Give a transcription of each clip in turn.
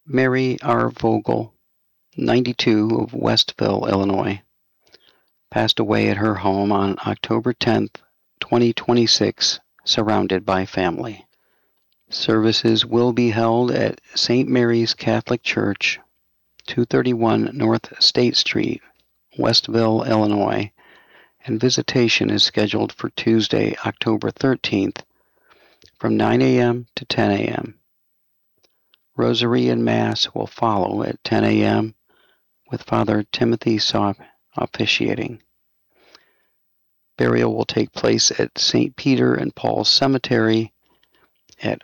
Mary R. Vogel, 92, of Westville, Illinois, passed away at her home on October 10th, 2026, surrounded by family. Services will be held at St. Mary's Catholic Church, 231 North State Street, Westville, Illinois, and visitation is scheduled for Tuesday, October 13th, from 9 a.m. to 10 a.m. Rosary and Mass will follow at 10 a.m. with Father Timothy Sopp officiating. Burial will take place at St. Peter and Paul's Cemetery at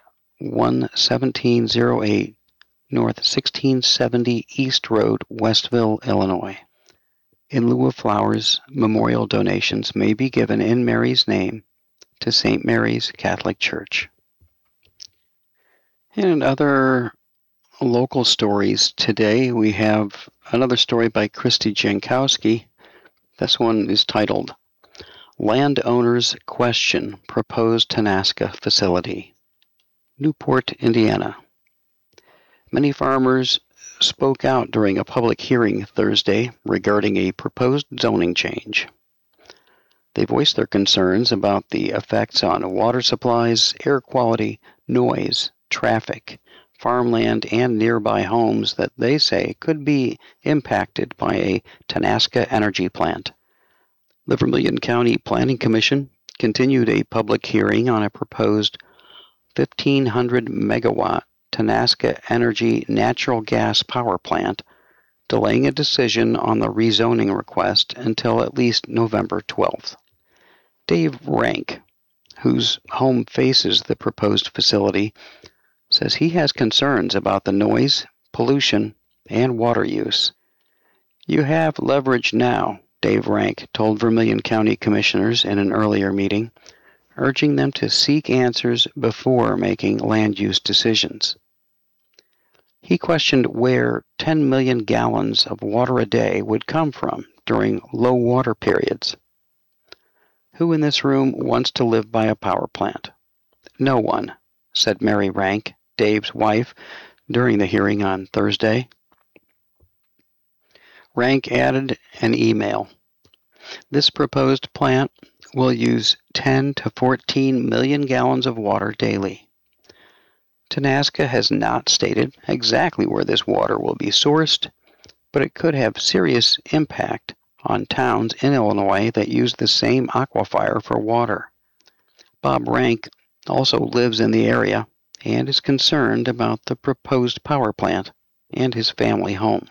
11708 North 1670 East Road, Westville, Illinois. In lieu of flowers, memorial donations may be given in Mary's name to St. Mary's Catholic Church. And other local stories today, we have another story by Christy Jankowski. This one is titled, Landowners Question Proposed Tenaska Facility. Newport, Indiana. Many farmers spoke out during a public hearing Thursday regarding a proposed zoning change. They voiced their concerns about the effects on water supplies, air quality, noise, traffic, farmland, and nearby homes that they say could be impacted by a Tenaska energy plant. The Vermilion County Planning Commission continued a public hearing on a proposed 1,500 megawatt Tenaska Energy natural gas power plant, delaying a decision on the rezoning request until at least November 12th. Dave Rank, whose home faces the proposed facility, says he has concerns about the noise, pollution, and water use. You have leverage now, Dave Rank told Vermilion County commissioners in an earlier meeting, urging them to seek answers before making land use decisions. He questioned where 10 million gallons of water a day would come from during low water periods. Who in this room wants to live by a power plant? No one, said Mary Rank, Dave's wife, during the hearing on Thursday. Rank added an email. This proposed plant will use 10 to 14 million gallons of water daily. Tenaska has not stated exactly where this water will be sourced, but it could have serious impact on towns in Illinois that use the same aquifer for water. Bob Rank also lives in the area and is concerned about the proposed power plant and his family home.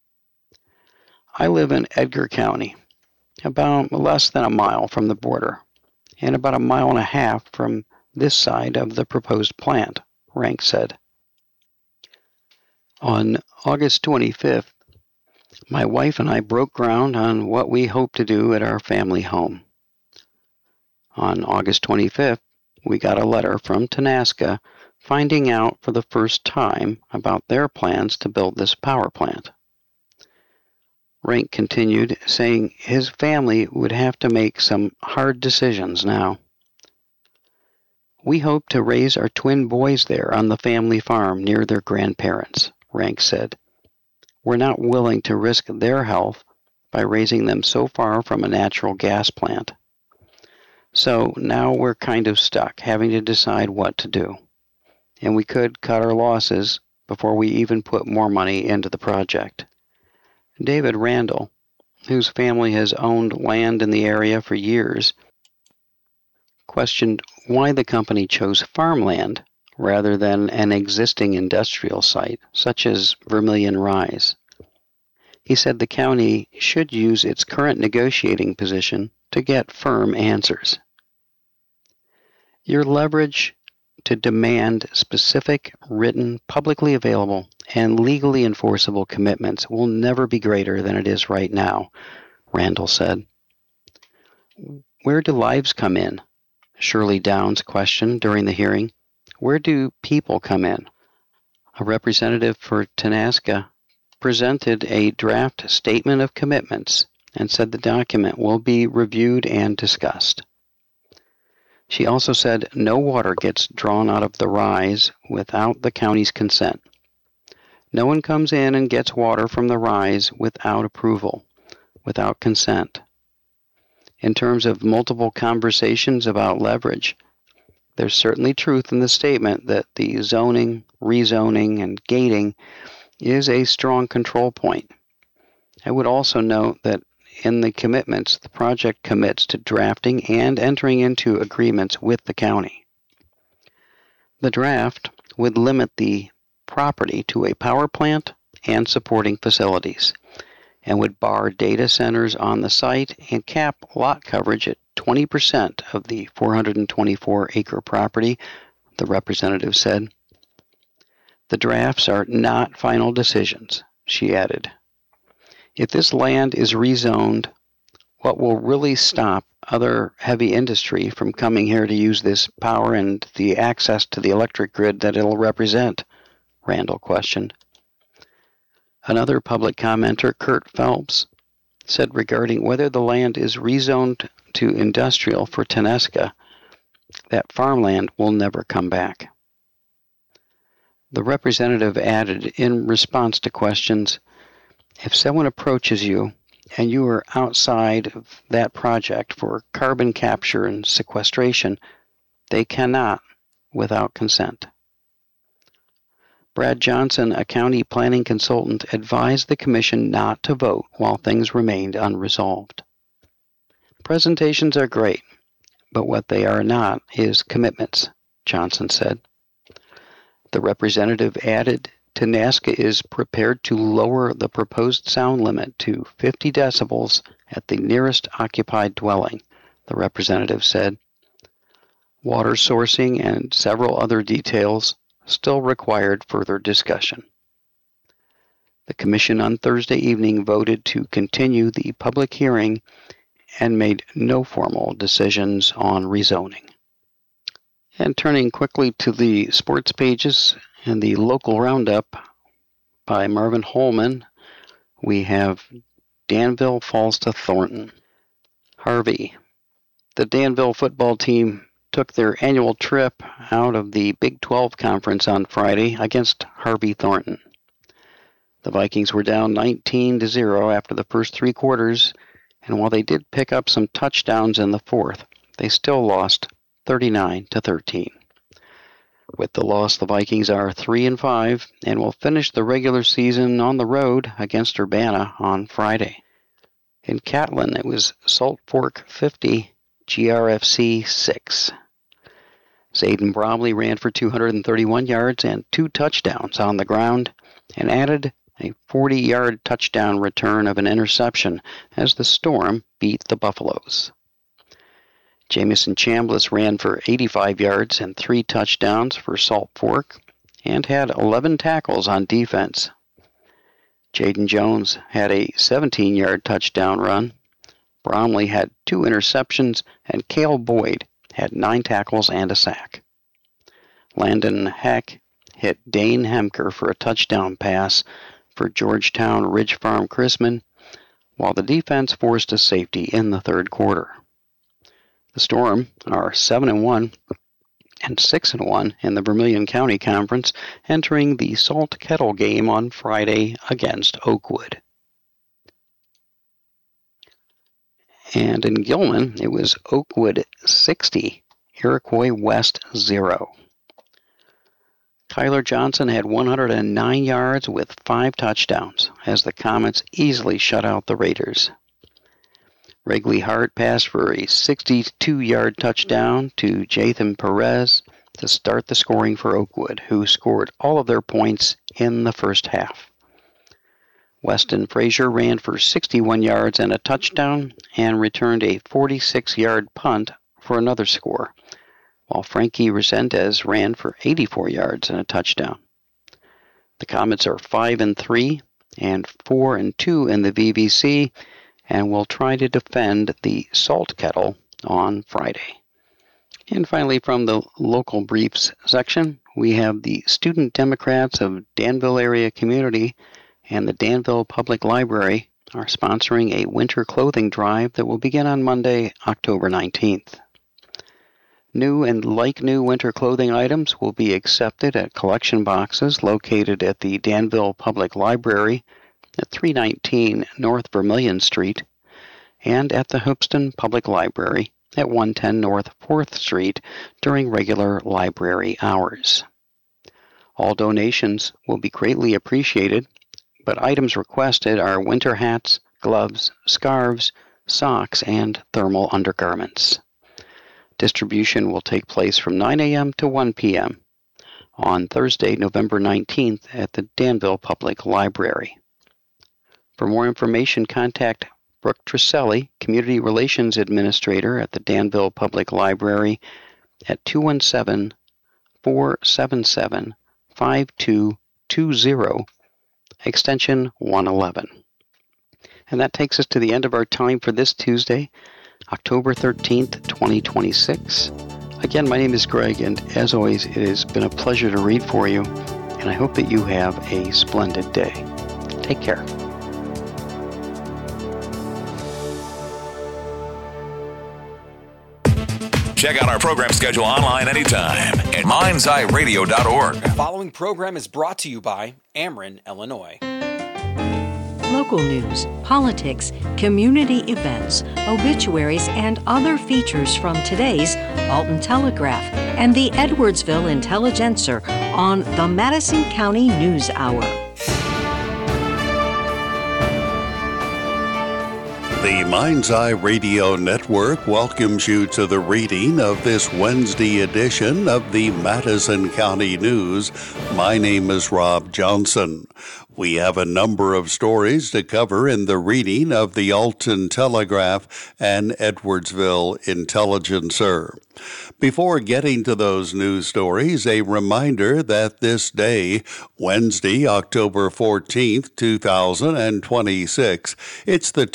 I live in Edgar County, about less than a mile from the border, and about a mile and a half from this side of the proposed plant, Rank said. On August 25th, my wife and I broke ground on what we hope to do at our family home. On August 25th, we got a letter from Tenaska finding out for the first time about their plans to build this power plant. Rank continued, saying his family would have to make some hard decisions now. We hope to raise our twin boys there on the family farm near their grandparents, Rank said. We're not willing to risk their health by raising them so far from a natural gas plant. So now we're kind of stuck, having to decide what to do. And we could cut our losses before we even put more money into the project. David Randall, whose family has owned land in the area for years, questioned why the company chose farmland rather than an existing industrial site, such as Vermilion Rise. He said the county should use its current negotiating position to get firm answers. Your leverage to demand specific, written, publicly available, and legally enforceable commitments will never be greater than it is right now, Randall said. Where do lives come in? Shirley Downs questioned during the hearing. Where do people come in? A representative for Tenaska presented a draft statement of commitments and said the document will be reviewed and discussed. She also said no water gets drawn out of the rise without the county's consent. No one comes in and gets water from the rise without approval, without consent. In terms of multiple conversations about leverage, there's certainly truth in the statement that the zoning, rezoning, and gating is a strong control point. I would also note that in the commitments, the project commits to drafting and entering into agreements with the county. The draft would limit the property to a power plant and supporting facilities, and would bar data centers on the site and cap lot coverage at 20% of the 424-acre property, the representative said. The drafts are not final decisions, she added. If this land is rezoned, what will really stop other heavy industry from coming here to use this power and the access to the electric grid that it'll represent? Randall questioned. Another public commenter, Kurt Phelps, said regarding whether the land is rezoned to industrial for Tenesca, that farmland will never come back. The representative added in response to questions, if someone approaches you and you are outside of that project for carbon capture and sequestration, they cannot without consent. Brad Johnson, a county planning consultant, advised the commission not to vote while things remained unresolved. Presentations are great, but what they are not is commitments, Johnson said. The representative added, Tenesca is prepared to lower the proposed sound limit to 50 decibels at the nearest occupied dwelling, the representative said. Water sourcing and several other details still required further discussion. The commission on Thursday evening voted to continue the public hearing and made no formal decisions on rezoning. And turning quickly to the sports pages and the local roundup by Marvin Holman, we have Danville falls to Thornton. Harvey. The Danville football team took their annual trip out of the Big 12 conference on Friday against Harvey Thornton. The Vikings were down 19-0 after the first three quarters, and while they did pick up some touchdowns in the fourth, they still lost 39-13. With the loss, the Vikings are 3-5 and will finish the regular season on the road against Urbana on Friday. In Catlin, it was Salt Fork 50, GRFC 6. Zayden Bromley ran for 231 yards and 2 touchdowns on the ground and added a 40-yard touchdown return of an interception as the Storm beat the Buffaloes. Jamison Chambliss ran for 85 yards and 3 touchdowns for Salt Fork and had 11 tackles on defense. Jaden Jones had a 17-yard touchdown run. Bromley had 2 interceptions, and Cale Boyd had 9 tackles and a sack. Landon Heck hit Dane Hemker for a touchdown pass for Georgetown Ridge Farm Chrisman, while the defense forced a safety in the third quarter. The Storm are 7-1 and 6-1 in the Vermilion County Conference, entering the Salt Kettle game on Friday against Oakwood. And in Gilman, it was Oakwood 60, Iroquois West 0. Kyler Johnson had 109 yards with 5 touchdowns as the Comets easily shut out the Raiders. Wrigley Hart passed for a 62-yard touchdown to Jathan Perez to start the scoring for Oakwood, who scored all of their points in the first half. Weston Frazier ran for 61 yards and a touchdown and returned a 46-yard punt for another score, while Frankie Resendez ran for 84 yards and a touchdown. The Comets are 5-3 and 4-2 in the VVC and will try to defend the Salt Kettle on Friday. And finally, from the local briefs section, we have the Student Democrats of Danville Area Community and the Danville Public Library are sponsoring a winter clothing drive that will begin on Monday, October 19th. New and like-new winter clothing items will be accepted at collection boxes located at the Danville Public Library at 319 North Vermilion Street and at the Hoopeston Public Library at 110 North 4th Street during regular library hours. All donations will be greatly appreciated, but items requested are winter hats, gloves, scarves, socks, and thermal undergarments. Distribution will take place from 9 a.m. to 1 p.m. on Thursday, November 19th at the Danville Public Library. For more information, contact Brooke Trisselli, Community Relations Administrator at the Danville Public Library at 217-477-5220, extension 111. And that takes us to the end of our time for this Tuesday, October 13th, 2026. Again, my name is Greg, and as always, it has been a pleasure to read for you, and I hope that you have a splendid day. Take care. Check out our program schedule online anytime at mindseyeradio.org. The following program is brought to you by Ameren, Illinois. Local news, politics, community events, obituaries, and other features from today's Alton Telegraph and the Edwardsville Intelligencer on the Madison County News Hour. The Mind's Eye Radio Network welcomes you to the reading of this Wednesday edition of the Madison County News. My name is Rob Johnson. We have a number of stories to cover in the reading of the Alton Telegraph and Edwardsville Intelligencer. Before getting to those news stories, a reminder that this day, Wednesday, October 14th, 2026, it's the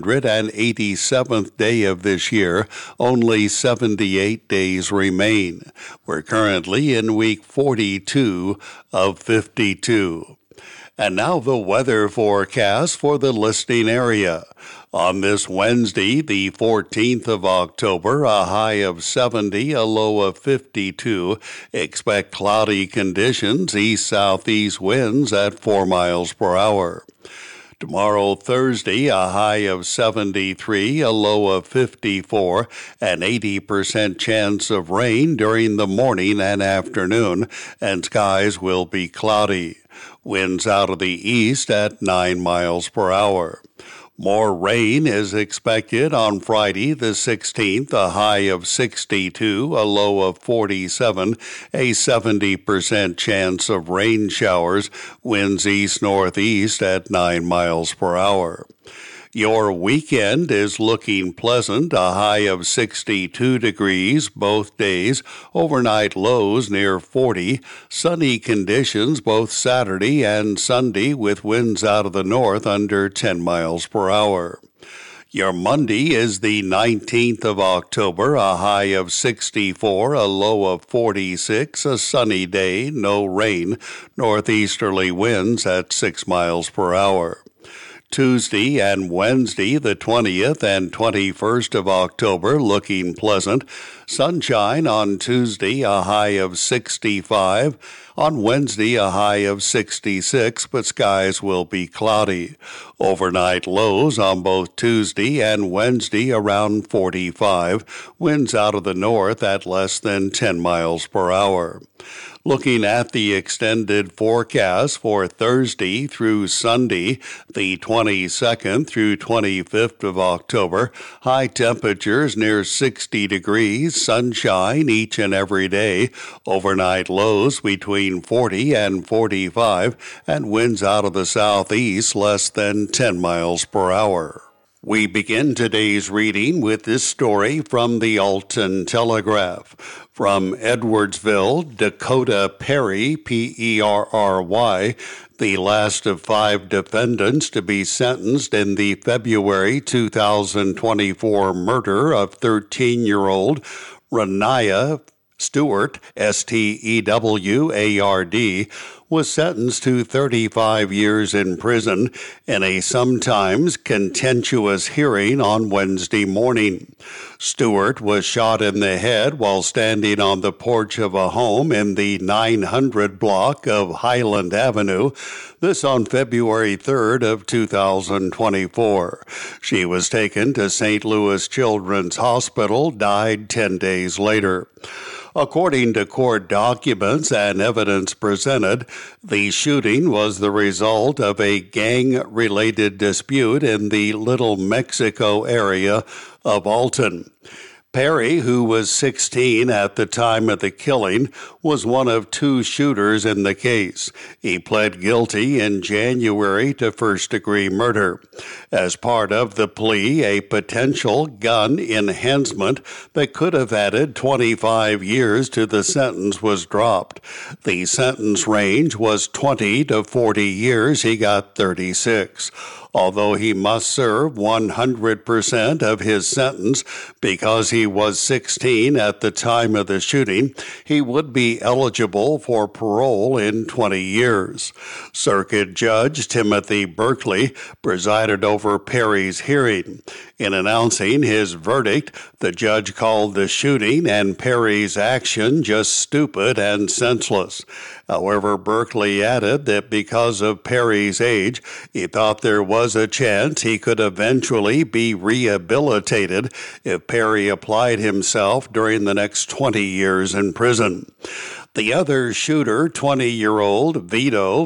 287th day of this year. Only 78 days remain. We're currently in week 42 of 52. And now the weather forecast for the listening area. On this Wednesday, the 14th of October, a high of 70, a low of 52. Expect cloudy conditions, east-southeast winds at 4 miles per hour. Tomorrow, Thursday, a high of 73, a low of 54, an 80% chance of rain during the morning and afternoon, and skies will be cloudy. Winds out of the east at 9 miles per hour. More rain is expected on Friday the 16th, a high of 62, a low of 47, a 70% chance of rain showers, winds east-northeast at 9 miles per hour. Your weekend is looking pleasant, a high of 62 degrees both days, overnight lows near 40, sunny conditions both Saturday and Sunday with winds out of the north under 10 miles per hour. Your Monday is the 19th of October, a high of 64, a low of 46, a sunny day, no rain, northeasterly winds at 6 miles per hour. Tuesday and Wednesday, the 20th and 21st of October, looking pleasant. Sunshine on Tuesday, a high of 65. On Wednesday, a high of 66, but skies will be cloudy. Overnight lows on both Tuesday and Wednesday around 45. Winds out of the north at less than 10 miles per hour. Looking at the extended forecast for Thursday through Sunday, the 22nd through 25th of October, high temperatures near 60 degrees, sunshine each and every day, overnight lows between 40 and 45, and winds out of the southeast less than 10 miles per hour. We begin today's reading with this story from the Alton Telegraph. From Edwardsville, Dakota Perry, P-E-R-R-Y, the last of 5 defendants to be sentenced in the February 2024 murder of 13-year-old Renaya Stewart, S-T-E-W-A-R-D, was sentenced to 35 years in prison in a sometimes contentious hearing on Wednesday morning. Stewart was shot in the head while standing on the porch of a home in the 900 block of Highland Avenue, this on February 3rd of 2024. She was taken to St. Louis Children's Hospital, died 10 days later. According to court documents and evidence presented, the shooting was the result of a gang-related dispute in the Little Mexico area of Alton. Perry, who was 16 at the time of the killing, was one of two shooters in the case. He pled guilty in January to first-degree murder. As part of the plea, a potential gun enhancement that could have added 25 years to the sentence was dropped. The sentence range was 20 to 40 years. He got 36. Although he must serve 100% of his sentence because he was 16 at the time of the shooting, he would be eligible for parole in 20 years. Circuit Judge Timothy Berkley presided over Perry's hearing. In announcing his verdict, the judge called the shooting and Perry's action just stupid and senseless. However, Berkley added that because of Perry's age, he thought there was a chance he could eventually be rehabilitated if Perry applied himself during the next 20 years in prison. The other shooter, 20-year-old Vito,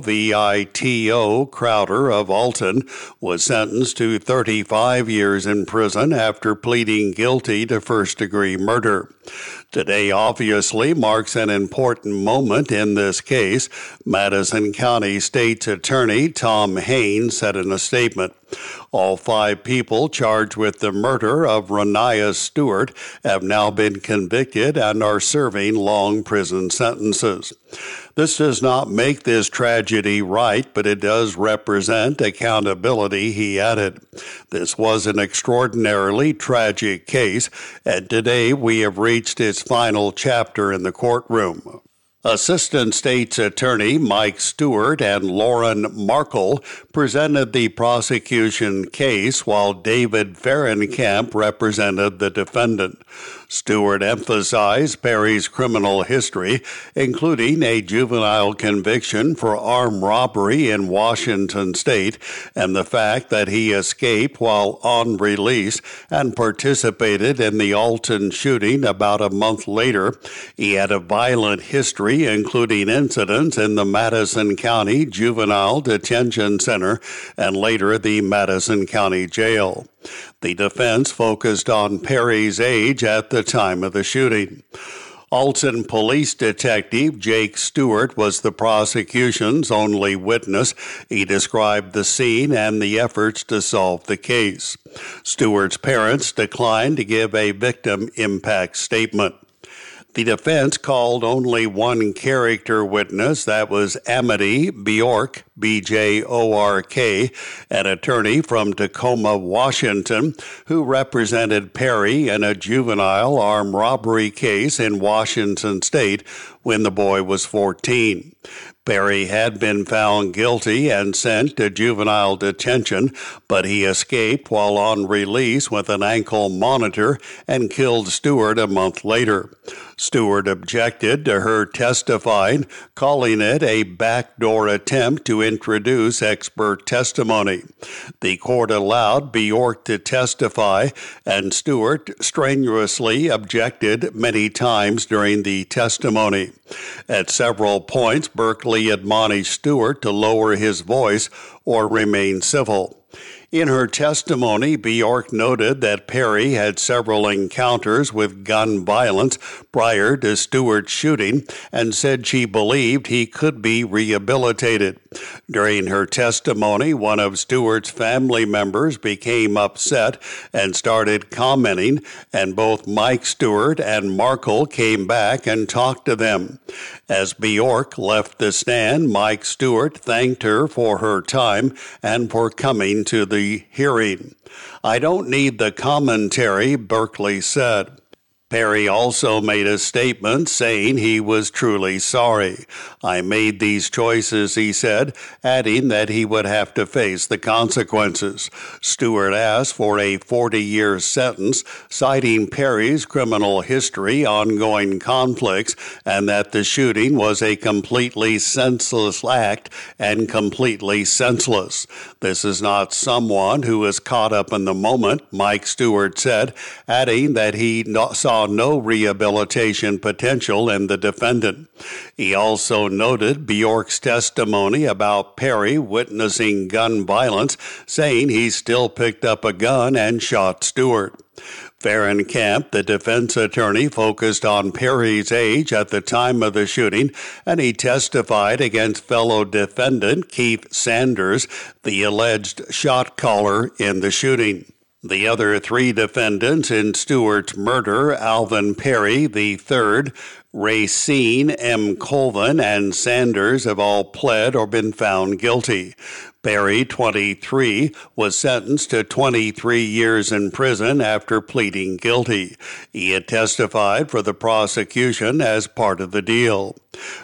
V-I-T-O, Crowder of Alton, was sentenced to 35 years in prison after pleading guilty to first-degree murder. Today obviously marks an important moment in this case, Madison County State's Attorney Tom Haynes said in a statement. All 5 people charged with the murder of Rania Stewart have now been convicted and are serving long prison sentences. This does not make this tragedy right, but it does represent accountability, he added. This was an extraordinarily tragic case, and today we have reached its final chapter in the courtroom. Assistant State's Attorney Mike Stewart and Lauren Markle presented the prosecution case while David Ferencamp represented the defendant. Stewart emphasized Perry's criminal history, including a juvenile conviction for armed robbery in Washington state, and the fact that he escaped while on release and participated in the Alton shooting about a month later. He had a violent history, including incidents in the Madison County Juvenile Detention Center and later the Madison County Jail. The defense focused on Perry's age at the time of the shooting. Alton Police Detective Jake Stewart was the prosecution's only witness. He described the scene and the efforts to solve the case. Stewart's parents declined to give a victim impact statement. The defense called only one character witness, that was Amity Bjork, B-J-O-R-K, an attorney from Tacoma, Washington, who represented Perry in a juvenile armed robbery case in Washington state when the boy was 14. Perry had been found guilty and sent to juvenile detention, but he escaped while on release with an ankle monitor and killed Stewart a month later. Stewart objected to her testifying, calling it a backdoor attempt to introduce expert testimony. The court allowed Bjork to testify, and Stewart strenuously objected many times during the testimony. At several points, Berkley admonished Stewart to lower his voice or remain civil. In her testimony, Bjork noted that Perry had several encounters with gun violence prior to Stewart's shooting and said she believed he could be rehabilitated. During her testimony, one of Stewart's family members became upset and started commenting, and both Mike Stewart and Markle came back and talked to them. As Bjork left the stand, Mike Stewart thanked her for her time and for coming to the hearing. "I don't need the commentary," Berkley said. Perry also made a statement saying he was truly sorry. I made these choices, he said, adding that he would have to face the consequences. Stewart asked for a 40-year sentence, citing Perry's criminal history, ongoing conflicts, and that the shooting was a completely senseless act and completely senseless. This is not someone who is caught up in the moment, Mike Stewart said, adding that he saw no rehabilitation potential in the defendant. He also noted Bjork's testimony about Perry witnessing gun violence, saying he still picked up a gun and shot Stewart. Fahrenkamp, the defense attorney, focused on Perry's age at the time of the shooting, and he testified against fellow defendant Keith Sanders, the alleged shot caller in the shooting. The other three defendants in Stewart's murder, Alvin Perry III, Racine M. Colvin, and Sanders, have all pled or been found guilty. Perry, 23, was sentenced to 23 years in prison after pleading guilty. He had testified for the prosecution as part of the deal.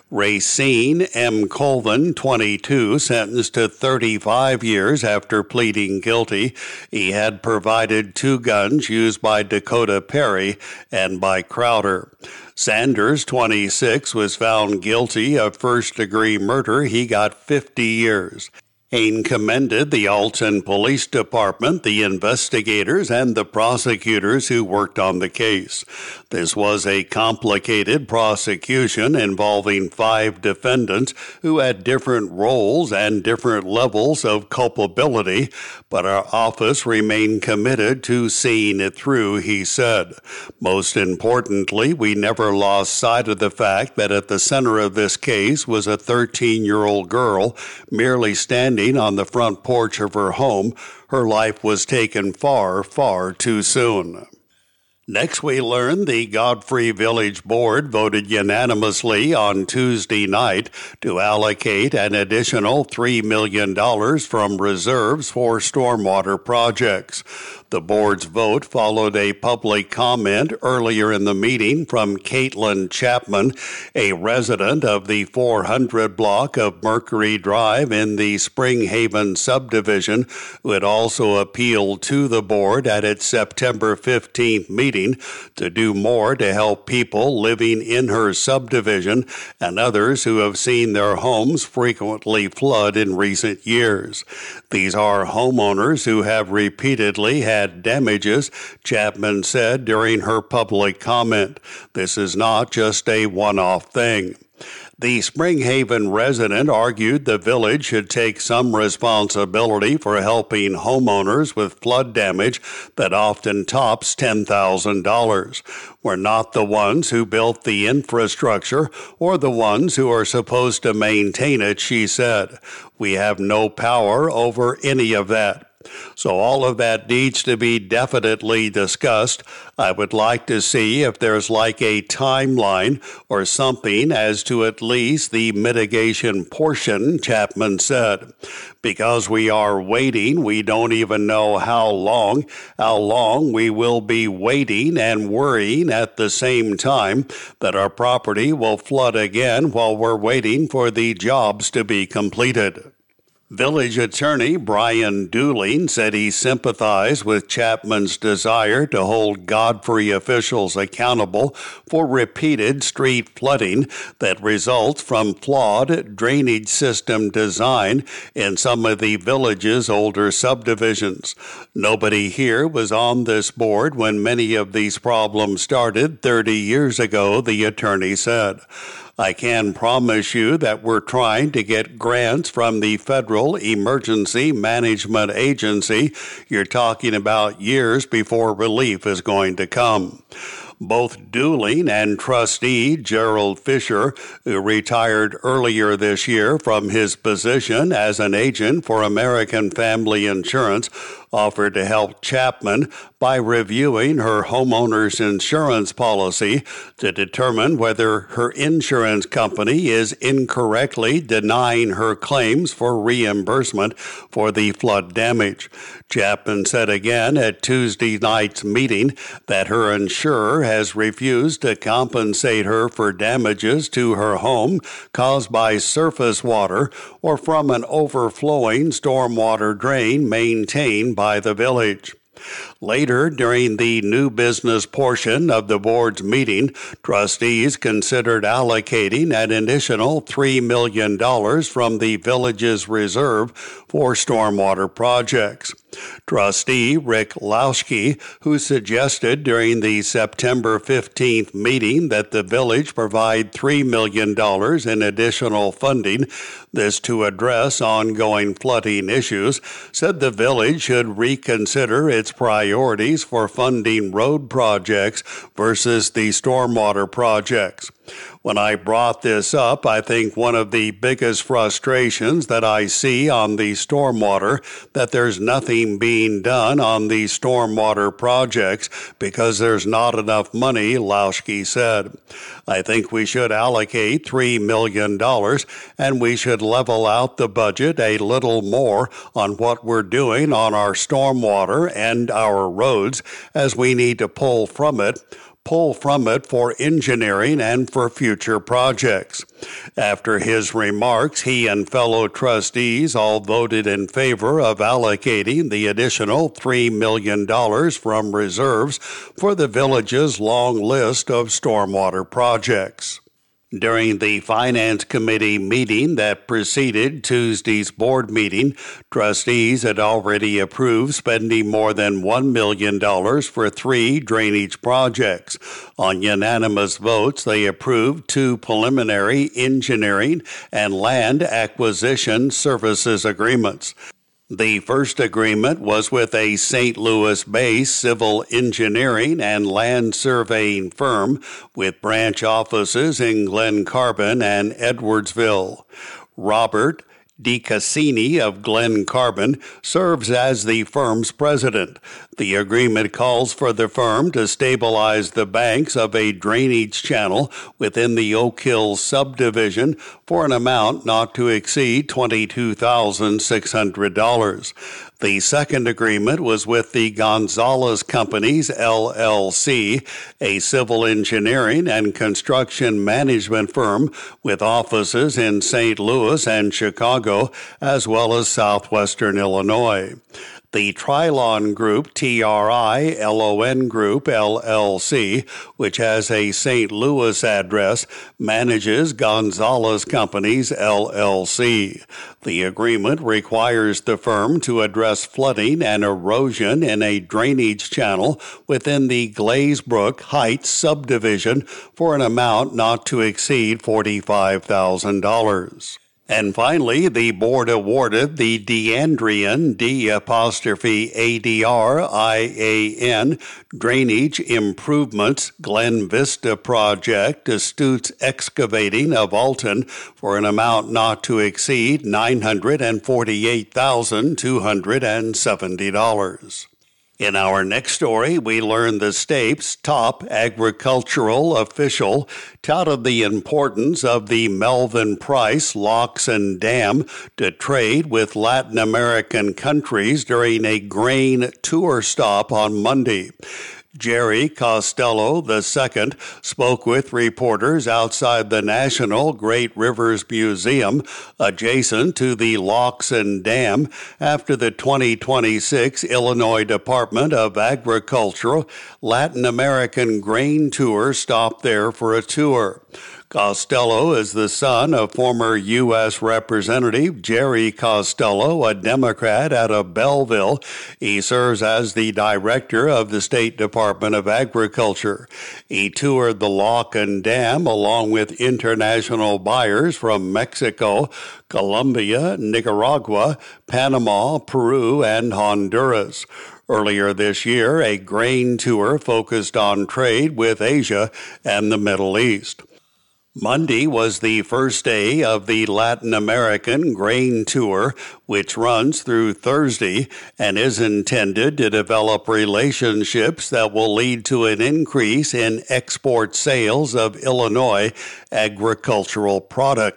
Racine M. Colvin, 22, sentenced to 35 years after pleading guilty. He had provided 2 guns used by Dakota Perry and by Crowder. Sanders, 26, was found guilty of first-degree murder. He got 50 years. Hain commended the Alton Police Department, the investigators, and the prosecutors who worked on the case. This was a complicated prosecution involving 5 defendants who had different roles and different levels of culpability, but our office remained committed to seeing it through, he said. Most importantly, we never lost sight of the fact that at the center of this case was a 13-year-old girl merely standing on the front porch of her home. Her life was taken far, far too soon. Next, we learned the Godfrey Village Board voted unanimously on Tuesday night to allocate an additional $3 million from reserves for stormwater projects. The board's vote followed a public comment earlier in the meeting from Caitlin Chapman, a resident of the 400 block of Mercury Drive in the Spring Haven subdivision, who had also appealed to the board at its September 15th meeting to do more to help people living in her subdivision and others who have seen their homes frequently flood in recent years. These are homeowners who have repeatedly had damages, Chapman said during her public comment. This is not just a one-off thing. The Spring Haven resident argued the village should take some responsibility for helping homeowners with flood damage that often tops $10,000. We're not the ones who built the infrastructure or the ones who are supposed to maintain it, she said. We have no power over any of that. So all of that needs to be definitely discussed. I would like to see if there's like a timeline or something as to at least the mitigation portion, Chapman said. Because we are waiting, we don't even know how long we will be waiting and worrying at the same time that our property will flood again while we're waiting for the jobs to be completed. Village Attorney Brian Dooling said he sympathized with Chapman's desire to hold Godfrey officials accountable for repeated street flooding that results from flawed drainage system design in some of the village's older subdivisions. Nobody here was on this board when many of these problems started 30 years ago, the attorney said. I can promise you that we're trying to get grants from the Federal Emergency Management Agency. You're talking about years before relief is going to come. Both Dooling and trustee Gerald Fisher, who retired earlier this year from his position as an agent for American Family Insurance, offered to help Chapman by reviewing her homeowner's insurance policy to determine whether her insurance company is incorrectly denying her claims for reimbursement for the flood damage. Chapman said again at Tuesday night's meeting that her insurer has refused to compensate her for damages to her home caused by surface water or from an overflowing stormwater drain maintained by the village. Later, during the new business portion of the board's meeting, trustees considered allocating an additional $3 million from the village's reserve for stormwater projects. Trustee Rick Lauschke, who suggested during the September 15th meeting that the village provide $3 million in additional funding, this to address ongoing flooding issues, said the village should reconsider its priorities for funding road projects versus the stormwater projects. When I brought this up, I think one of the biggest frustrations that I see on the stormwater, that there's nothing being done on the stormwater projects because there's not enough money, Lauschke said. I think we should allocate $3 million and we should level out the budget a little more on what we're doing on our stormwater and our roads, as we need to pull from it for engineering and for future projects. After his remarks, he and fellow trustees all voted in favor of allocating the additional $3 million from reserves for the village's long list of stormwater projects. During the Finance Committee meeting that preceded Tuesday's board meeting, trustees had already approved spending more than $1 million for 3 drainage projects. On unanimous votes, they approved 2 preliminary engineering and land acquisition services agreements. The first agreement was with a St. Louis-based civil engineering and land surveying firm with branch offices in Glen Carbon and Edwardsville. Robert DiCassini of Glen Carbon serves as the firm's president. The agreement calls for the firm to stabilize the banks of a drainage channel within the Oak Hill subdivision for an amount not to exceed $22,600. The second agreement was with the Gonzalez Companies, LLC, a civil engineering and construction management firm with offices in St. Louis and Chicago, as well as southwestern Illinois. The Trilon Group, TRILON Group, LLC, which has a St. Louis address, manages Gonzalez Companies, LLC. The agreement requires the firm to address flooding and erosion in a drainage channel within the Glazebrook Heights subdivision for an amount not to exceed $45,000. And finally, the board awarded the D'Andrian, D'_ADRIAN, Drainage Improvements Glen Vista Project to Stutz Excavating of Alton for an amount not to exceed $948,270. In our next story, we learn the state's top agricultural official touted the importance of the Melvin Price Locks and Dam to trade with Latin American countries during a grain tour stop on Monday. Jerry Costello II spoke with reporters outside the National Great Rivers Museum, adjacent to the Locks and Dam, after the 2026 Illinois Department of Agriculture Latin American Grain Tour stopped there for a tour. Costello is the son of former U.S. Representative Jerry Costello, a Democrat out of Belleville. He serves as the director of the State Department of Agriculture. He toured the Lock and Dam along with international buyers from Mexico, Colombia, Nicaragua, Panama, Peru, and Honduras. Earlier this year, a grain tour focused on trade with Asia and the Middle East. Monday was the first day of the Latin American Grain Tour, which runs through Thursday and is intended to develop relationships that will lead to an increase in export sales of Illinois agricultural products.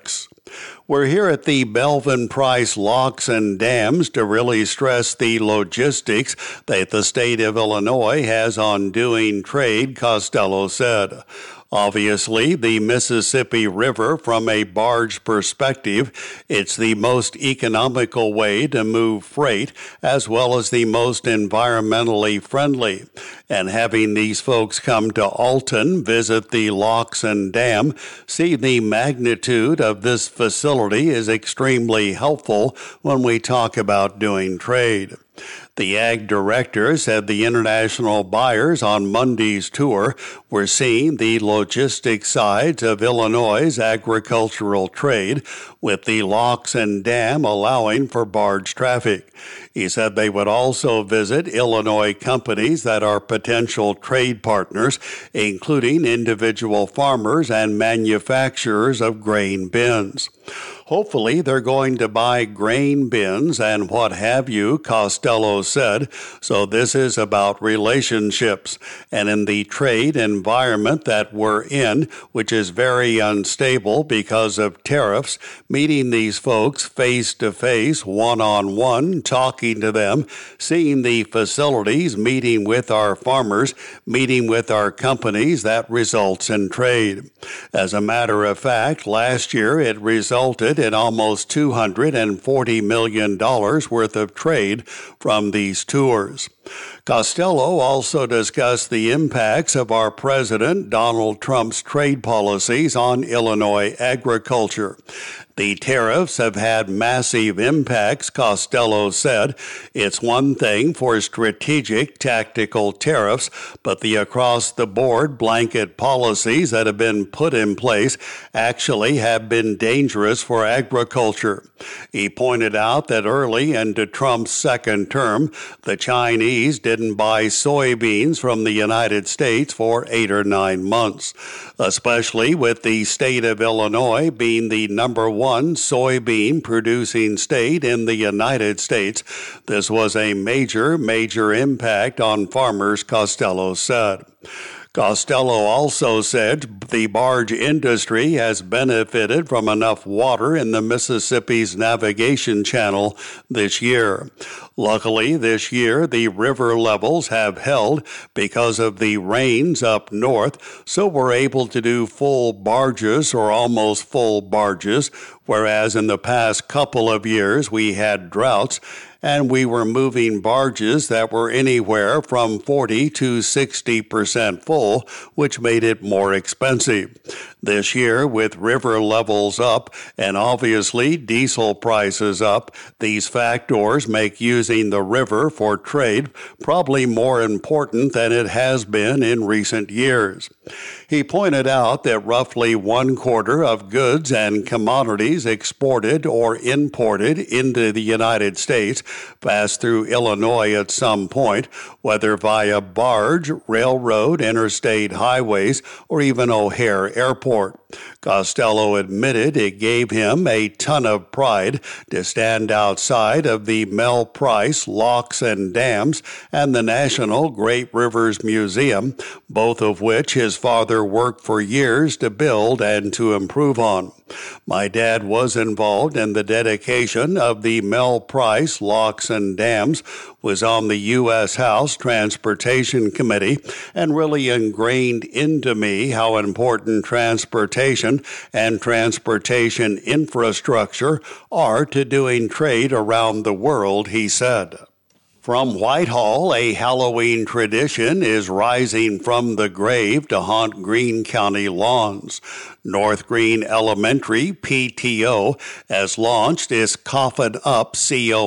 We're here at the Belvin Price Locks and Dams to really stress the logistics that the state of Illinois has on doing trade, Costello said. Obviously, the Mississippi River, from a barge perspective, it's the most economical way to move freight, as well as the most environmentally friendly. And having these folks come to Alton, visit the locks and dam, see the magnitude of this facility is extremely helpful when we talk about doing trade. The ag director said the international buyers on Monday's tour were seeing the logistic sides of Illinois' agricultural trade, with the locks and dam allowing for barge traffic. He said they would also visit Illinois companies that are potential trade partners, including individual farmers and manufacturers of grain bins. Hopefully, they're going to buy grain bins and what have you, Costello said. So this is about relationships. And in the trade environment that we're in, which is very unstable because of tariffs, meeting these folks face to face, one-on-one, talking to them, seeing the facilities, meeting with our farmers, meeting with our companies, that results in trade. As a matter of fact, last year it resulted in almost $240 million worth of trade from these tours. Costello also discussed the impacts of our President Donald Trump's trade policies on Illinois agriculture. The tariffs have had massive impacts, Costello said. It's one thing for strategic, tactical tariffs, but the across-the-board blanket policies that have been put in place actually have been dangerous for agriculture. He pointed out that early into Trump's second term, the Chinese didn't buy soybeans from the United States for 8 or 9 months, especially with the state of Illinois being the number one soybean producing state in the United States. This was a major impact on farmers, Costello said. Costello also said the barge industry has benefited from enough water in the Mississippi's navigation channel this year. Luckily, this year, the river levels have held because of the rains up north, so we're able to do full barges or almost full barges, whereas in the past couple of years we had droughts, and we were moving barges that were anywhere from 40 to 60% full, which made it more expensive. This year, with river levels up and obviously diesel prices up, these factors make using the river for trade probably more important than it has been in recent years. He pointed out that roughly 1/4 of goods and commodities exported or imported into the United States pass through Illinois at some point, whether via barge, railroad, interstate highways, or even O'Hare Airport. Costello admitted it gave him a ton of pride to stand outside of the Mel Price Locks and Dams and the National Great Rivers Museum, both of which his father worked for years to build and to improve on. My dad was involved in the dedication of the Mel Price Locks and Dams, was on the U.S. House Transportation Committee, and really ingrained into me how important transportation and transportation infrastructure are to doing trade around the world, he said. From Whitehall, a Halloween tradition is rising from the grave to haunt Greene County lawns. North Greene Elementary, PTO, has launched its Coffin Up,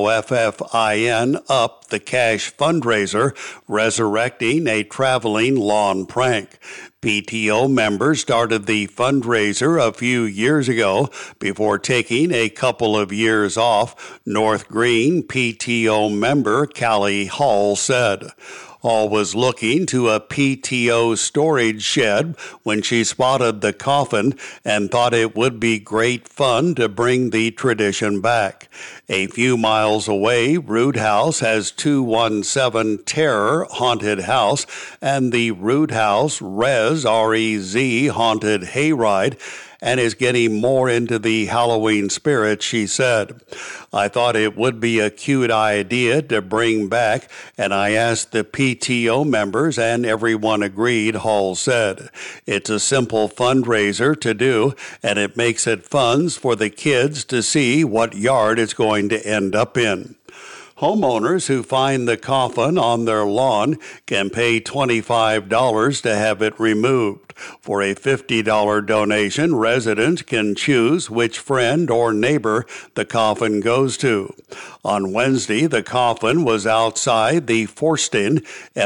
COFFIN, Up the Cash fundraiser, resurrecting a traveling lawn prank. PTO members started the fundraiser a few years ago before taking a couple of years off, North Greene PTO member Callie Hall said. Hall was looking to a PTO storage shed when she spotted the coffin and thought it would be great fun to bring the tradition back. A few miles away, Root House has 217 Terror Haunted House and the Root House Rez, R-E-Z, Haunted Hayride, and is getting more into the Halloween spirit, she said. I thought it would be a cute idea to bring back, and I asked the PTO members, and everyone agreed, Hall said. It's a simple fundraiser to do, and it makes it fun for the kids to see what yard it's going to end up in. Homeowners who find the coffin on their lawn can pay $25 to have it removed. For a $50 donation, residents can choose which friend or neighbor the coffin goes to. On Wednesday, the coffin was outside the Forsting,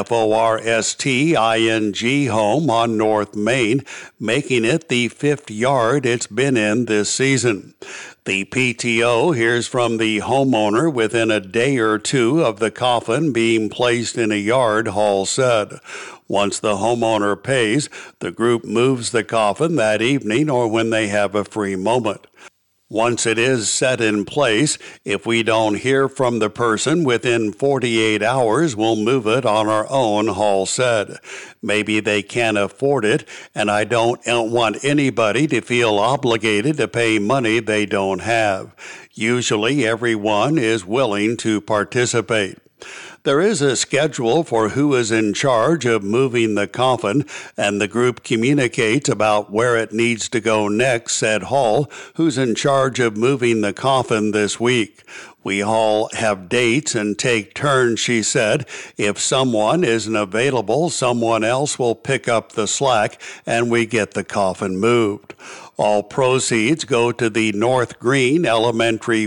Forsting home on North Main, making it the fifth yard it's been in this season. The PTO hears from the homeowner within a day or two of the coffin being placed in a yard, Hall said. Once the homeowner pays, the group moves the coffin that evening or when they have a free moment. Once it is set in place, if we don't hear from the person within 48 hours, we'll move it on our own, Hall said. Maybe they can't afford it, and I don't want anybody to feel obligated to pay money they don't have. Usually everyone is willing to participate. There is a schedule for who is in charge of moving the coffin, and the group communicates about where it needs to go next, said Hall, who's in charge of moving the coffin this week. We all have dates and take turns, she said. If someone isn't available, someone else will pick up the slack, and we get the coffin moved. All proceeds go to the North Green Elementary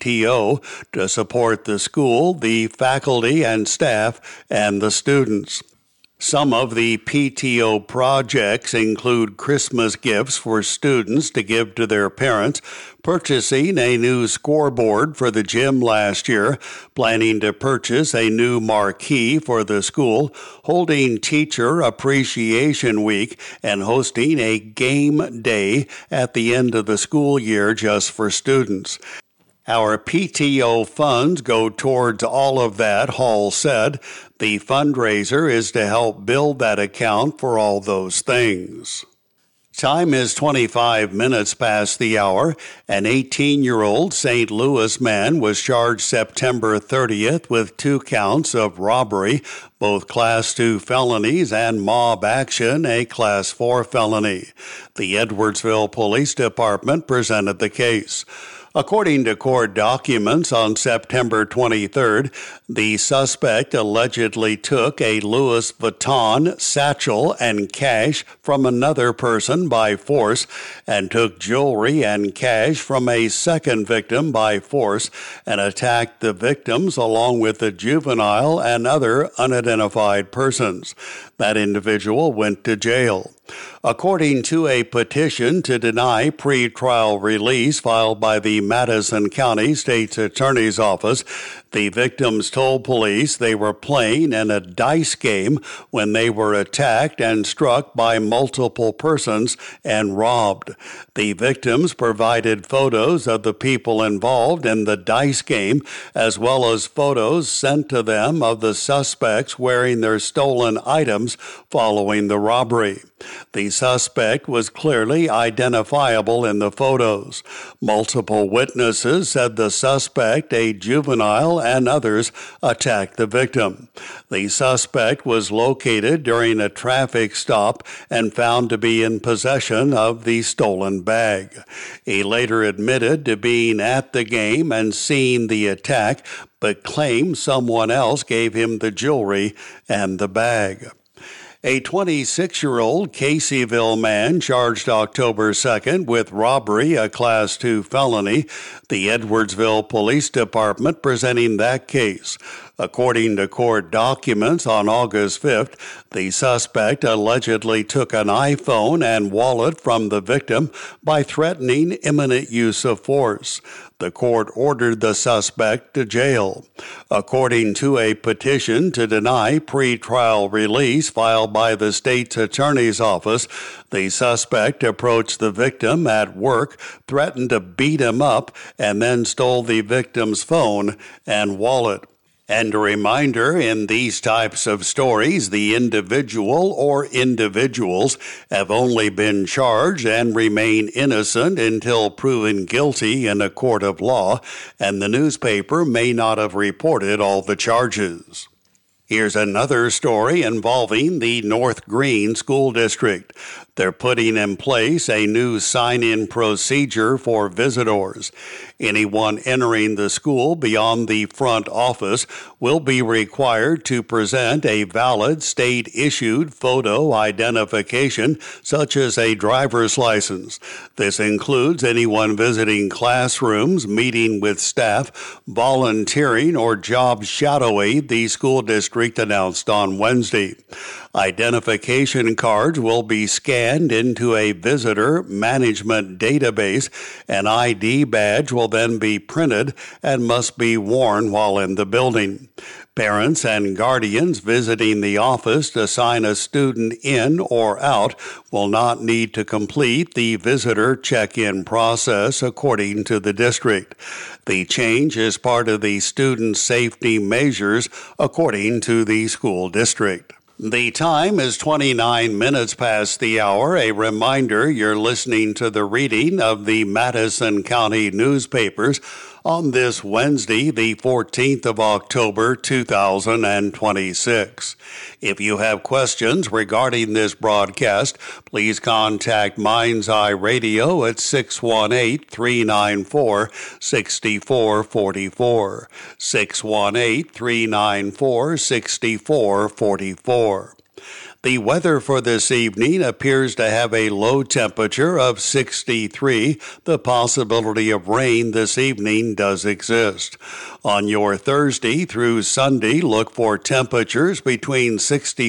PTO to support the school, the faculty and staff, and the students. Some of the PTO projects include Christmas gifts for students to give to their parents, purchasing a new scoreboard for the gym last year, planning to purchase a new marquee for the school, holding Teacher Appreciation Week, and hosting a game day at the end of the school year just for students. Our PTO funds go towards all of that, Hall said. The fundraiser is to help build that account for all those things. Time is 25 minutes past the hour. An 18-year-old St. Louis man was charged September 30th with 2 counts of robbery, both Class 2 felonies, and mob action, a Class 4 felony. The Edwardsville Police Department presented the case. According to court documents, on September 23rd, the suspect allegedly took a Louis Vuitton satchel and cash from another person by force and took jewelry and cash from a second victim by force and attacked the victims along with the juvenile and other unidentified persons. That individual went to jail. According to a petition to deny pretrial release filed by the Madison County State's Attorney's Office, the victims told police they were playing in a dice game when they were attacked and struck by multiple persons and robbed. The victims provided photos of the people involved in the dice game, as well as photos sent to them of the suspects wearing their stolen items following the robbery. The suspect was clearly identifiable in the photos. Multiple witnesses said the suspect, a juvenile, and others attacked the victim. The suspect was located during a traffic stop and found to be in possession of the stolen bag. He later admitted to being at the game and seeing the attack, but claimed someone else gave him the jewelry and the bag. A 26-year-old Caseyville man charged October 2nd with robbery, a Class 2 felony. The Edwardsville Police Department presenting that case. According to court documents, on August 5th, the suspect allegedly took an iPhone and wallet from the victim by threatening imminent use of force. The court ordered the suspect to jail. According to a petition to deny pretrial release filed by the state's attorney's office, the suspect approached the victim at work, threatened to beat him up, and then stole the victim's phone and wallet. And a reminder, in these types of stories, the individual or individuals have only been charged and remain innocent until proven guilty in a court of law, and the newspaper may not have reported all the charges. Here's another story involving the North Green School District. They're putting in place a new sign-in procedure for visitors. Anyone entering the school beyond the front office will be required to present a valid state-issued photo identification, such as a driver's license. This includes anyone visiting classrooms, meeting with staff, volunteering, or job shadowing, the school district announced on Wednesday. Identification cards will be scanned into a visitor management database. An ID badge will then be printed and must be worn while in the building. Parents and guardians visiting the office to sign a student in or out will not need to complete the visitor check-in process, according to the district. The change is part of the student safety measures, according to the school district. The time is 29 minutes past the hour. A reminder, you're listening to the reading of the Madison County newspapers on this Wednesday, the 14th of October, 2026. If you have questions regarding this broadcast, please contact Mind's Eye Radio at 618-394-6444, 618-394-6444. The weather for this evening appears to have a low temperature of 63. The possibility of rain this evening does exist. On your Thursday through Sunday, look for temperatures between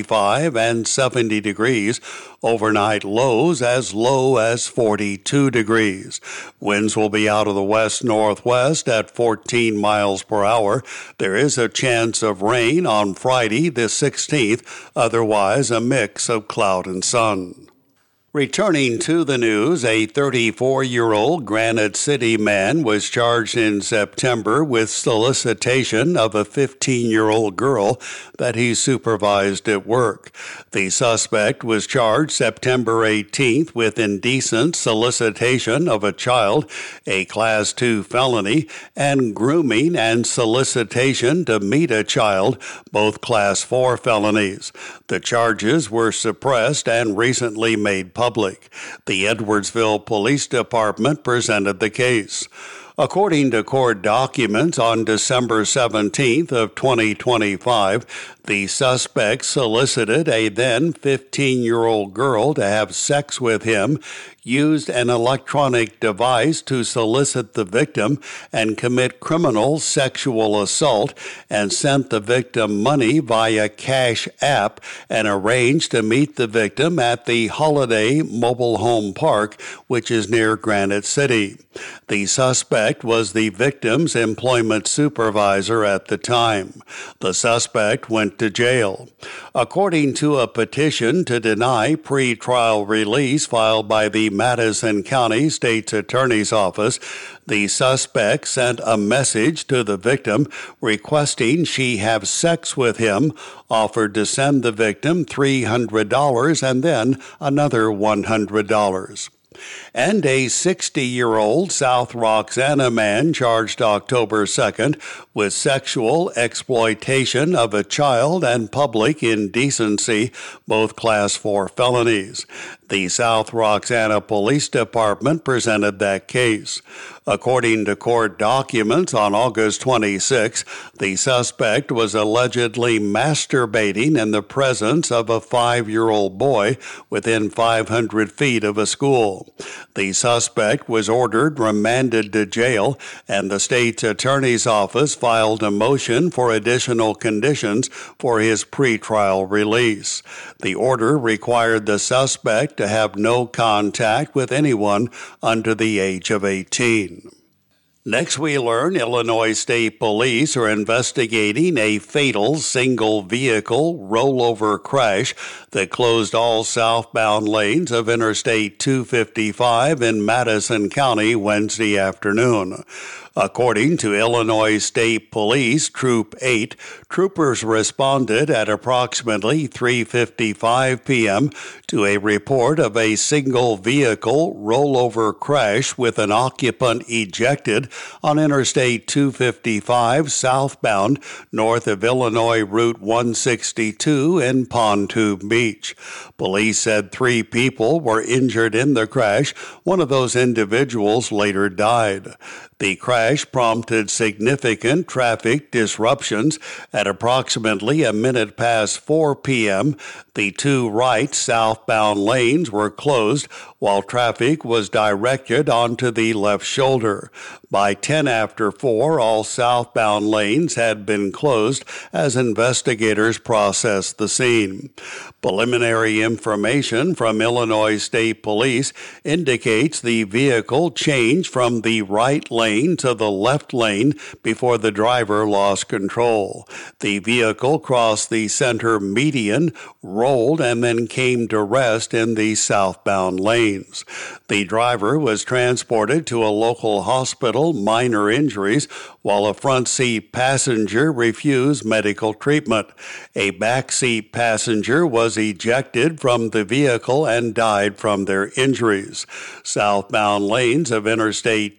65 and 70 degrees. Overnight lows as low as 42 degrees. Winds will be out of the west-northwest at 14 miles per hour. There is a chance of rain on Friday the 16th, otherwise a mix of cloud and sun. Returning to the news, a 34-year-old Granite City man was charged in September with solicitation of a 15-year-old girl that he supervised at work. The suspect was charged September 18th with indecent solicitation of a child, a Class 2 felony, and grooming and solicitation to meet a child, both Class 4 felonies. The charges were suppressed and recently made public. The Edwardsville Police Department presented the case. According to court documents, on December 17th of 2025, the suspect solicited a then 15-year-old girl to have sex with him, used an electronic device to solicit the victim and commit criminal sexual assault, and sent the victim money via Cash App and arranged to meet the victim at the Holiday Mobile Home Park, which is near Granite City. The suspect was the victim's employment supervisor at the time. The suspect went to jail. According to a petition to deny pretrial release filed by the Madison County State's Attorney's Office, the suspect sent a message to the victim requesting she have sex with him, offered to send the victim $300 and then another $100. And a 60-year-old South Roxana man charged October 2nd with sexual exploitation of a child and public indecency, both Class 4 felonies. The South Roxana Police Department presented that case. According to court documents, on August 26, the suspect was allegedly masturbating in the presence of a 5-year-old boy within 500 feet of a school. The suspect was ordered remanded to jail, and the state's attorney's office filed a motion for additional conditions for his pretrial release. The order required the suspect to have no contact with anyone under the age of 18. Next, we learn Illinois State Police are investigating a fatal single-vehicle rollover crash that closed all southbound lanes of Interstate 255 in Madison County Wednesday afternoon. According to Illinois State Police Troop 8, troopers responded at approximately 3:55 p.m. to a report of a single vehicle rollover crash with an occupant ejected on Interstate 255 southbound north of Illinois Route 162 in Pontoon Beach. Police said 3 people were injured in the crash. One of those individuals later died. The crash prompted significant traffic disruptions. At approximately a minute past 4 p.m., the 2 right southbound lanes were closed while traffic was directed onto the left shoulder. By 10 after 4, all southbound lanes had been closed as investigators processed the scene. Preliminary information from Illinois State Police indicates the vehicle changed from the right lane to the left lane before the driver lost control. The vehicle crossed the center median, rolled, and then came to rest in the southbound lanes. The driver was transported to a local hospital, minor injuries, while a front seat passenger refused medical treatment. A back seat passenger was ejected from the vehicle and died from their injuries. Southbound lanes of Interstate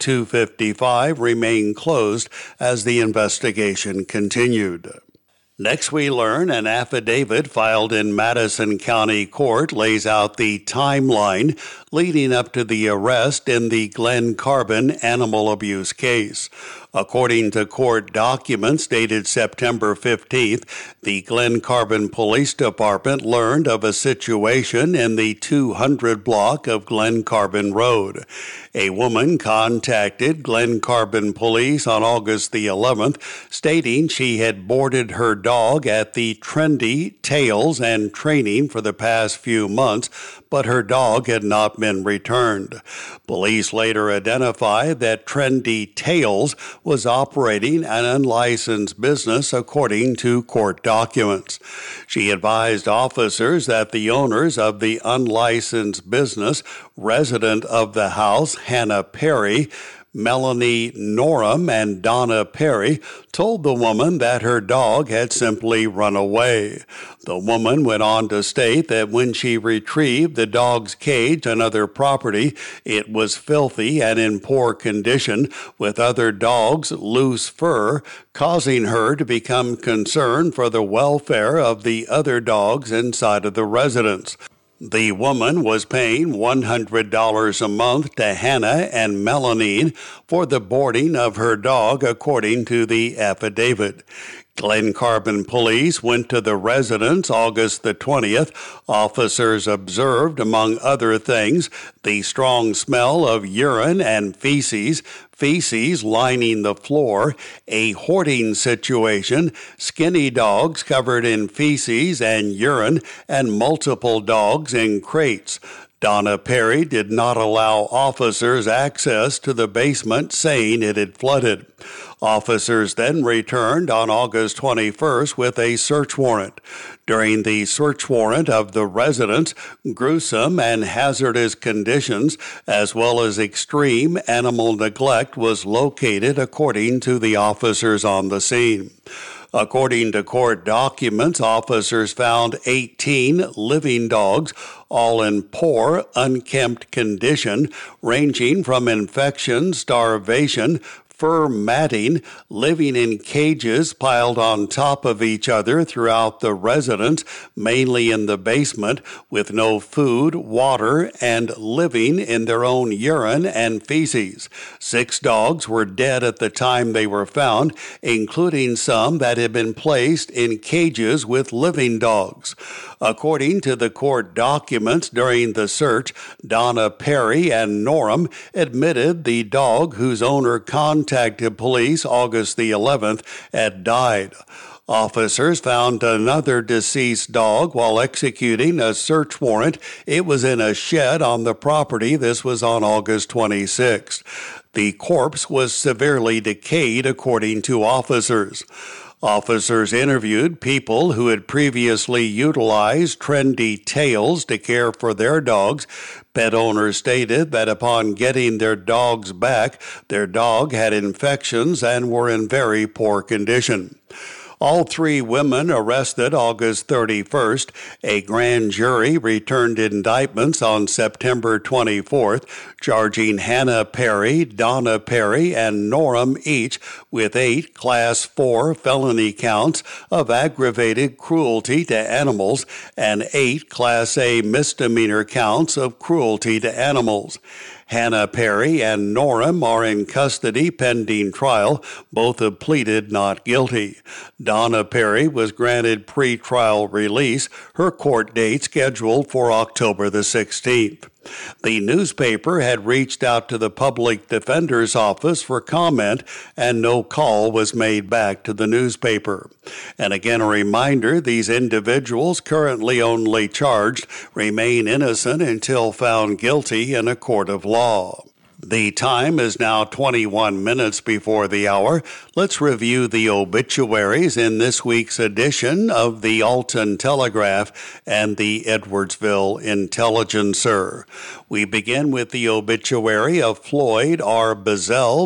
255 remain closed as the investigation continued. Next, we learn an affidavit filed in Madison County Court lays out the timeline leading up to the arrest in the Glen Carbon animal abuse case. According to court documents dated September 15th, the Glen Carbon Police Department learned of a situation in the 200 block of Glen Carbon Road. A woman contacted Glen Carbon Police on August the 11th, stating she had boarded her dog at the Trendy Tails and training for the past few months, but her dog had not been returned. Police later identified that Trendy Tails was operating an unlicensed business according to court documents. She advised officers that the owners of the unlicensed business, resident of the house, Hannah Perry, Melanie Norum, and Donna Perry, told the woman that her dog had simply run away. The woman went on to state that when she retrieved the dog's cage and other property, it was filthy and in poor condition, with other dogs' loose fur, causing her to become concerned for the welfare of the other dogs inside of the residence. The woman was paying $100 a month to Hannah and Melanie for the boarding of her dog, according to the affidavit. Glen Carbon Police went to the residence August the 20th. Officers observed, among other things, the strong smell of urine and feces lining the floor, a hoarding situation, skinny dogs covered in feces and urine, and multiple dogs in crates. Donna Perry did not allow officers access to the basement, saying it had flooded. Officers then returned on August 21st with a search warrant. During the search warrant of the residence, gruesome and hazardous conditions, as well as extreme animal neglect, was located, according to the officers on the scene. According to court documents, officers found 18 living dogs, all in poor, unkempt condition, ranging from infection, starvation, fur matting, living in cages piled on top of each other throughout the residence, mainly in the basement, with no food, water, and living in their own urine and feces. 6 dogs were dead at the time they were found, including some that had been placed in cages with living dogs. According to the court documents during the search, Donna Perry and Norum admitted the dog, whose owner contacted police August the 11th, had died. Officers found another deceased dog while executing a search warrant. It was in a shed on the property. This was on August 26th. The corpse was severely decayed, according to officers. Officers interviewed people who had previously utilized Trendy Tails to care for their dogs. Pet owners stated that upon getting their dogs back, their dog had infections and were in very poor condition. All three women arrested August 31st. A grand jury returned indictments on September 24th, charging Hannah Perry, Donna Perry, and Noram each with 8 Class 4 felony counts of aggravated cruelty to animals and 8 Class A misdemeanor counts of cruelty to animals. Hannah Perry and Noram are in custody pending trial. Both have pleaded not guilty. Donna Perry was granted pre-trial release. Her court date scheduled for October the 16th. The newspaper had reached out to the public defender's office for comment, and no call was made back to the newspaper. And again, a reminder, these individuals currently only charged remain innocent until found guilty in a court of law. The time is now 21 minutes before the hour. Let's review the obituaries in this week's edition of the Alton Telegraph and the Edwardsville Intelligencer. We begin with the obituary of Floyd R. Bazzell,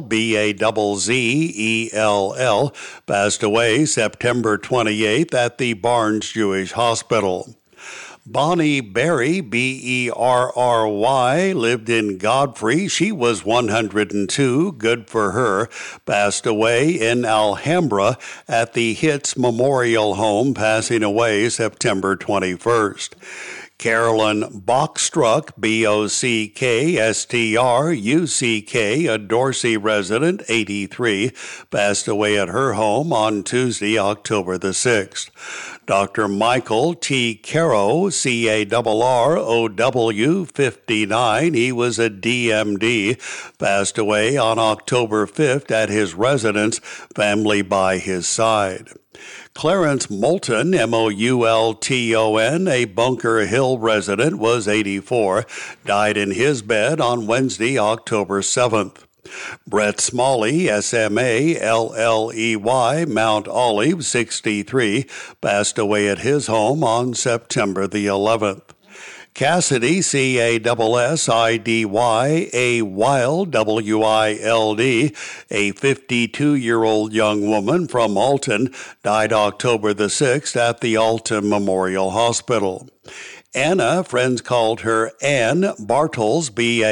Bazzell, passed away September 28th at the Barnes Jewish Hospital. Bonnie Berry, Berry, lived in Godfrey. She was 102, good for her, passed away in Alhambra at the Hitz Memorial Home, passing away September 21st. Carolyn Bockstruck, Bockstr, a Dorsey resident, 83, passed away at her home on Tuesday, October the 6th. Dr. Michael T. Caro, Carrow, 59, he was a DMD, passed away on October 5th at his residence, family by his side. Clarence Moulton, Moulton, a Bunker Hill resident, was 84, died in his bed on Wednesday, October 7th. Brett Smalley, Smalley, Mount Olive, 63, passed away at his home on September the 11th. Cassidy, Cassidy, A. Wild, Wild, a 52-year-old young woman from Alton, died October the 6th at the Alton Memorial Hospital. Anna, friends called her Ann Bartels,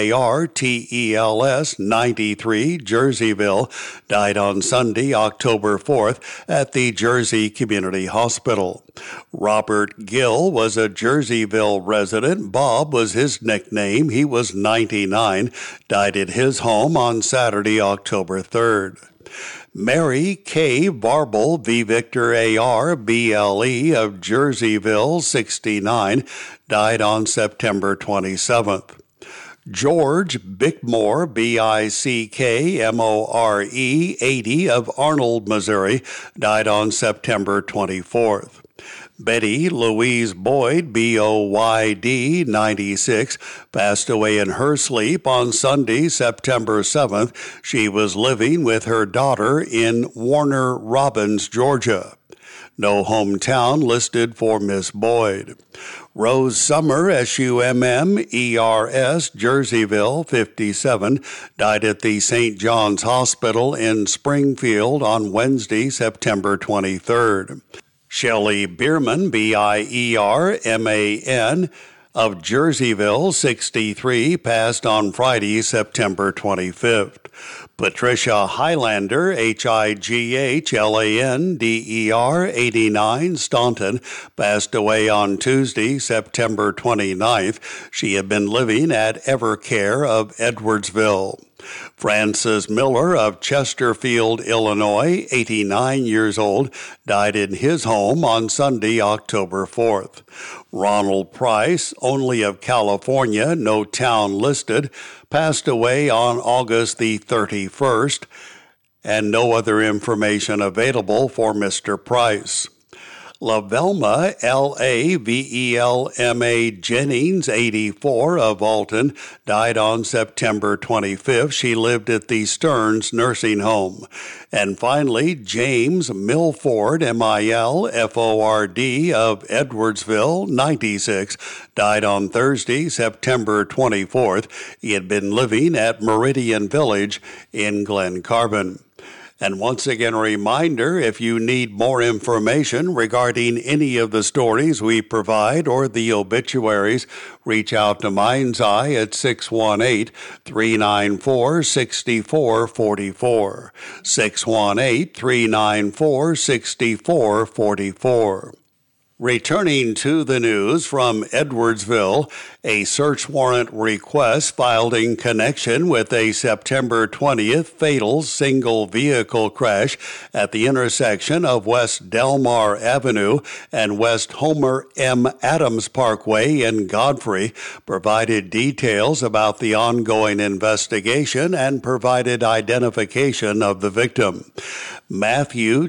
Bartels, 93, Jerseyville, died on Sunday, October 4th, at the Jersey Community Hospital. Robert Gill was a Jerseyville resident. Bob was his nickname. He was 99, died at his home on Saturday, October 3rd. Mary K. Barble, V. Victor A.R., B.L.E. of Jerseyville, 69, died on September 27th. George Bickmore, Bickmore, 80, of Arnold, Missouri, died on September 24th. Betty Louise Boyd, Boyd, 96, passed away in her sleep on Sunday, September 7th. She was living with her daughter in Warner Robins, Georgia. No hometown listed for Miss Boyd. Rose Summer, Summers, Jerseyville, 57, died at the St. John's Hospital in Springfield on Wednesday, September 23rd. Shelley Bierman, Bierman, of Jerseyville, 63, passed on Friday, September 25th. Patricia Highlander, Highlander, 89, Staunton, passed away on Tuesday, September 29th. She had been living at Evercare of Edwardsville. Francis Miller of Chesterfield, Illinois, 89 years old, died in his home on Sunday, October 4th. Ronald Price, only of California, no town listed, passed away on August the 31st, and no other information available for Mr. Price. Lavelma, Lavelma Jennings, 84, of Alton, died on September 25th. She lived at the Stearns Nursing Home. And finally, James Milford, Milford, of Edwardsville, 96, died on Thursday, September 24th. He had been living at Meridian Village in Glen Carbon. And once again, a reminder, if you need more information regarding any of the stories we provide or the obituaries, reach out to Mind's Eye at 618-394-6444. 618-394-6444. Returning to the news from Edwardsville, a search warrant request filed in connection with a September 20th fatal single vehicle crash at the intersection of West Delmar Avenue and West Homer M. Adams Parkway in Godfrey provided details about the ongoing investigation and provided identification of the victim. Matthew